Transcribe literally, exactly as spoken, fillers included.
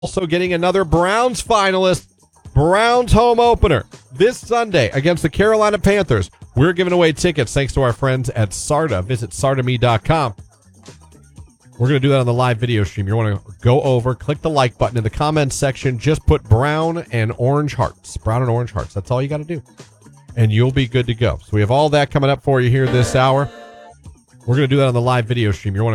Also getting another Browns finalist, Browns home opener this Sunday against the Carolina Panthers. We're giving away tickets thanks to our friends at Sarda. Visit sardame dot com. We're going to do that on the live video stream. You want to go over, click the like button in the comments section. Just put brown and orange hearts. Brown and orange hearts. That's all you got to do. And you'll be good to go. So we have all that coming up for you here this hour. We're going to do that on the live video stream. You want to